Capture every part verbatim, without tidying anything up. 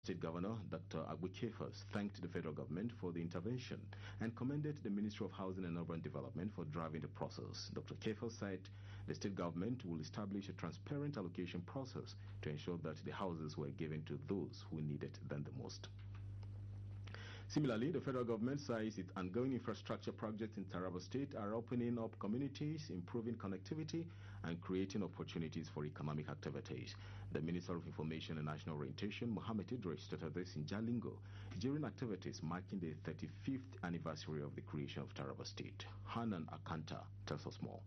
State Governor Doctor Agbukefas thanked the federal government for the intervention and commended the Ministry of Housing and Urban Development for driving the process. Doctor Kefas said the state government will establish a transparent allocation process to ensure that the houses were given to those who needed them the most. Similarly, the federal government says its ongoing infrastructure projects in Taraba State are opening up communities, improving connectivity, and creating opportunities for economic activities. The Minister of Information and National Orientation, Mohammed Idris, stated this in Jalingo during activities marking the thirty-fifth anniversary of the creation of Taraba State. Hanan Akanta tells us more.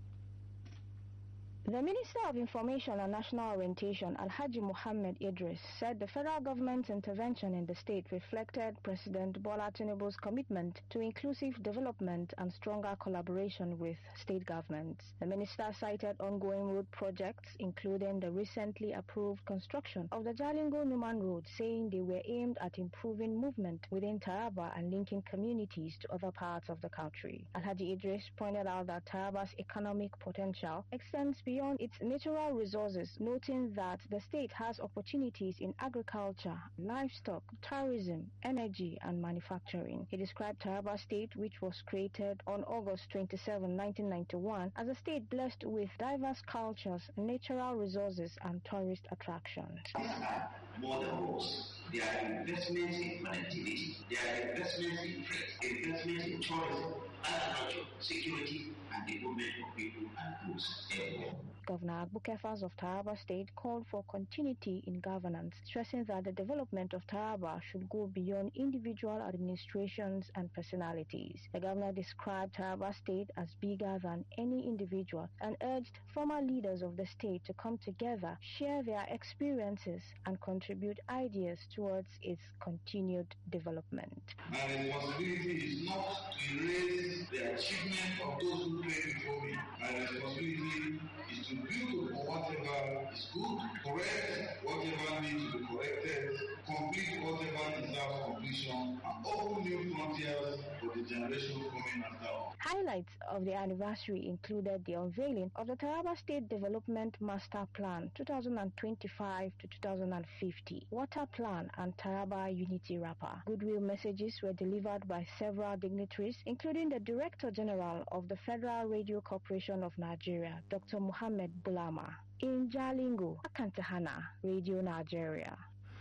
The Minister of Information and National Orientation, Alhaji Mohammed Idris, said the federal government's intervention in the state reflected President Bola Tinubu's commitment to inclusive development and stronger collaboration with state governments. The minister cited ongoing road projects, including the recently approved construction of the Jalingo-Numan Road, saying they were aimed at improving movement within Taraba and linking communities to other parts of the country. Alhaji Idris pointed out that Taraba's economic potential extends beyond beyond its natural resources, noting that the state has opportunities in agriculture, livestock, tourism, energy, and manufacturing. He described Taraba State, which was created on August twenty-seventh, nineteen ninety-one, as a state blessed with diverse cultures, natural resources, and tourist attractions. These are more than roads. They are investments in connectivity. They are investments in trade, investments in tourism, agriculture, security, and the movement of people and goods everywhere. Governor Agbukefas of Taraba State called for continuity in governance, stressing that the development of Taraba should go beyond individual administrations and personalities. The governor described Taraba State as bigger than any individual and urged former leaders of the state to come together, share their experiences, and contribute ideas towards its continued development. My responsibility is not to erase the achievement of those who came before me. My responsibility is to build on whatever is good, correct whatever needs to be corrected, complete whatever deserves completion, and open new frontiers for the generation coming after. Highlights of the anniversary included the unveiling of the Taraba State Development Master Plan twenty twenty-five to twenty fifty, Water Plan, and Taraba Unity Wrapper. Goodwill messages were delivered by several dignitaries, including the Director General of the Federal Radio Corporation of Nigeria, Doctor Mohammed Bulama. In Jalingo, Akantahana, Radio Nigeria.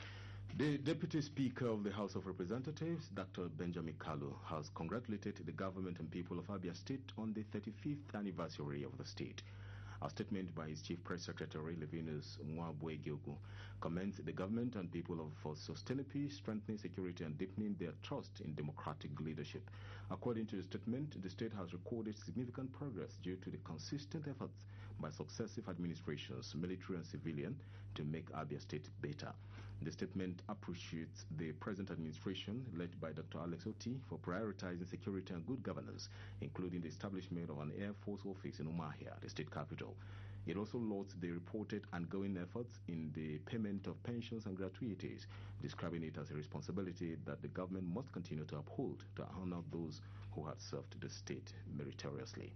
The Deputy Speaker of the House of Representatives, Doctor Benjamin Kalu, has congratulated the government and people of Abia State on the thirty-fifth anniversary of the state. A statement by his Chief Press Secretary, Levinus Mwabwe-Gyogu, commends the government and people of for sustaining peace, strengthening security, and deepening their trust in democratic leadership. According to the statement, the state has recorded significant progress due to the consistent efforts by successive administrations, military and civilian, to make Abia State better. The statement appreciates the present administration, led by Doctor Alex Oti, for prioritizing security and good governance, including the establishment of an Air Force office in Umuahia, the state capital. It also lauds the reported ongoing efforts in the payment of pensions and gratuities, describing it as a responsibility that the government must continue to uphold to honor those who had served the state meritoriously.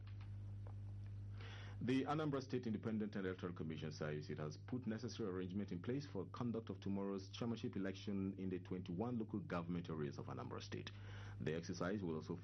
The Anambra State Independent Electoral Commission says it has put necessary arrangement in place for conduct of tomorrow's chairmanship election in the twenty-one local government areas of Anambra State. The exercise will also